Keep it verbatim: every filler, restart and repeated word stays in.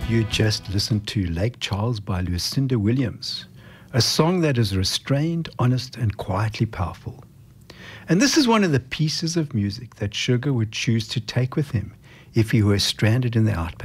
You just listened to Lake Charles by Lucinda Williams, a song that is restrained, honest, and quietly powerful. And this is one of the pieces of music that Sugar would choose to take with him if he were stranded in the outback.